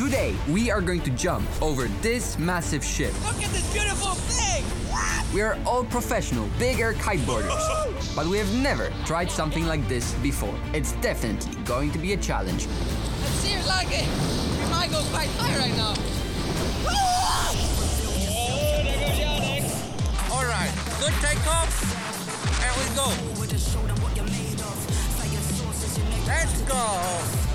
Today, we are going to jump over this massive ship. Look at this beautiful thing! We are all professional big air kiteboarders, but we have never tried something like this before. It's definitely going to be a challenge. Let's see it like it. We might go quite high right now. Alright, good takeoff. And we go. Let's go.